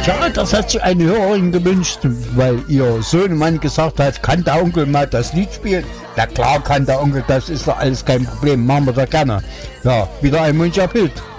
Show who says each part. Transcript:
Speaker 1: Ja, das hat sich eine Hörerin gewünscht, weil ihr Sohnemann gesagt hat, kann der Onkel mal das Lied spielen? Ja klar kann der Onkel, das ist doch alles kein Problem, machen wir doch gerne. Ja, wieder ein Wunsch erfüllt.